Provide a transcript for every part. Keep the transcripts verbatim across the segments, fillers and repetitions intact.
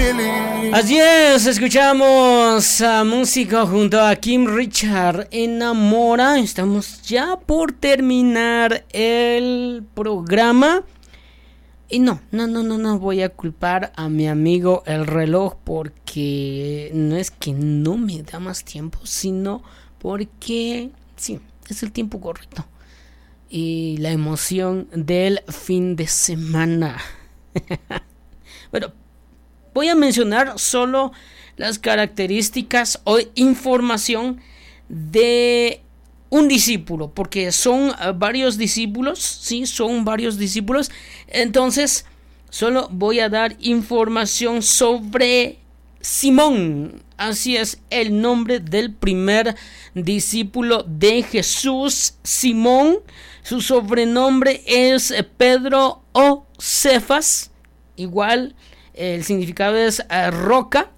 Así es, escuchamos a música junto a Kim Richard, Enamora. Estamos ya por terminar el programa. Y no, no, no, no, no voy a culpar a mi amigo el reloj, porque no es que no me da más tiempo, sino porque sí, es el tiempo correcto. Y la emoción del fin de semana. Bueno, voy a mencionar solo las características o información de un discípulo, porque son varios discípulos, sí, son varios discípulos. Entonces, solo voy a dar información sobre Simón. Así es el nombre del primer discípulo de Jesús, Simón. Su sobrenombre es Pedro o Cefas. Igual, el significado es uh, roca.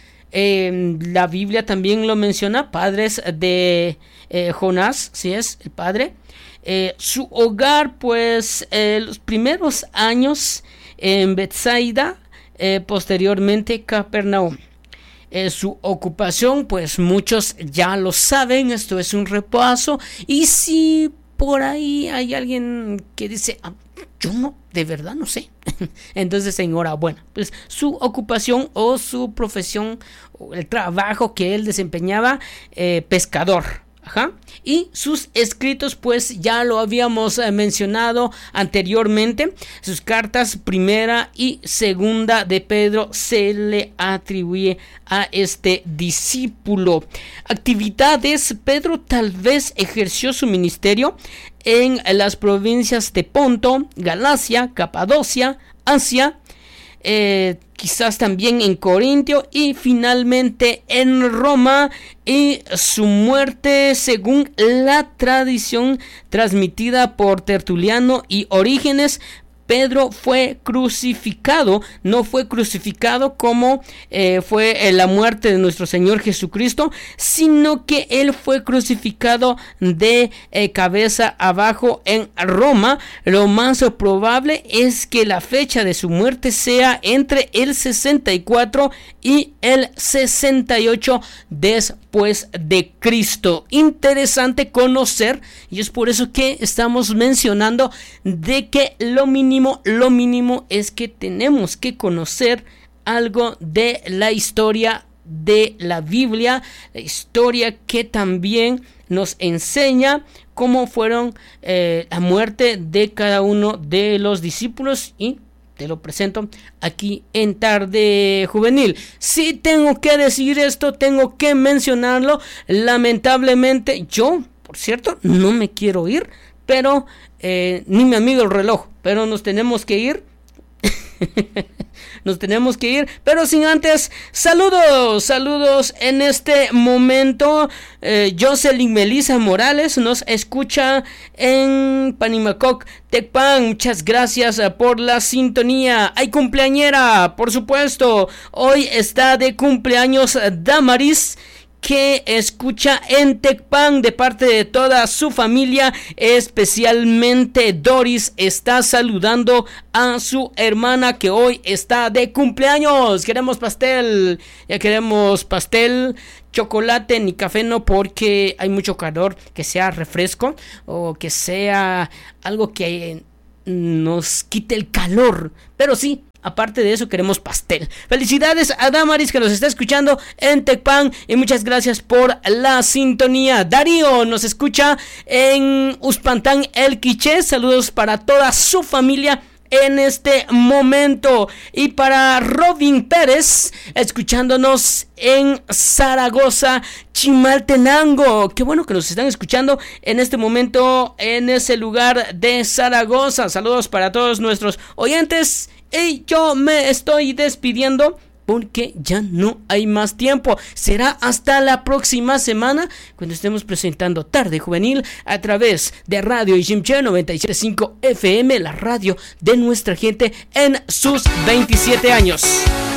Eh, la Biblia también lo menciona, padres de eh, Jonás, si es el padre. Eh, su hogar, pues, eh, los primeros años en Betsaida, eh, posteriormente Capernaum. Eh, su ocupación, pues muchos ya lo saben, esto es un repaso. Y si por ahí hay alguien que dice, ah, yo no, de verdad no sé, entonces enhorabuena, pues su ocupación o su profesión o el trabajo que él desempeñaba, eh, pescador. Ajá. Y sus escritos, pues ya lo habíamos eh, mencionado anteriormente. Sus cartas primera y segunda de Pedro se le atribuye a este discípulo. Actividades: Pedro tal vez ejerció su ministerio en las provincias de Ponto, Galacia, Capadocia, Asia, eh, quizás también en Corintio y finalmente en Roma. Y su muerte, según la tradición transmitida por Tertuliano y Orígenes, Pedro fue crucificado, no fue crucificado como eh, fue la muerte de nuestro Señor Jesucristo, sino que él fue crucificado de eh, cabeza abajo en Roma. Lo más probable es que la fecha de su muerte sea entre el sesenta y cuatro y el sesenta y ocho después de Cristo. Interesante conocer, y es por eso que estamos mencionando de que lo mínimo Lo mínimo es que tenemos que conocer algo de la historia de la Biblia, la historia que también nos enseña cómo fueron eh, la muerte de cada uno de los discípulos, y te lo presento aquí en Tarde Juvenil. Si tengo que decir esto, tengo que mencionarlo. Lamentablemente, yo, por cierto, no me quiero ir, pero eh, ni mi amigo el reloj, pero nos tenemos que ir. Nos tenemos que ir, pero sin antes, saludos, saludos en este momento. eh, Jocelyn Melissa Morales nos escucha en Panimacoc, Tecpan. Muchas gracias por la sintonía. Hay cumpleañera, por supuesto. Hoy está de cumpleaños Damaris, que escucha en Tecpan, de parte de toda su familia. Especialmente Doris está saludando a su hermana que hoy está de cumpleaños. Queremos pastel, ya queremos pastel, chocolate, ni café no, porque hay mucho calor. Que sea refresco o que sea algo que nos quite el calor, pero sí, aparte de eso, queremos pastel. Felicidades a Damaris, que nos está escuchando en Tecpan, y muchas gracias por la sintonía. Darío nos escucha en Uspantán, El Quiché. Saludos para toda su familia en este momento. Y para Robin Pérez, escuchándonos en Zaragoza, Chimaltenango. Qué bueno que nos están escuchando en este momento en ese lugar de Zaragoza. Saludos para todos nuestros oyentes. Y yo me estoy despidiendo porque ya no hay más tiempo. Será hasta la próxima semana, cuando estemos presentando Tarde Juvenil a través de Radio Ijimché noventa y siete punto cinco F M, la radio de nuestra gente en sus veintisiete años.